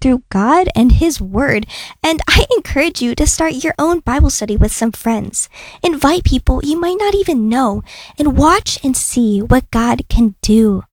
through God and His Word, and I encourage you to start your own Bible study with some friends. Invite people you might not even know, and watch and see what God can do.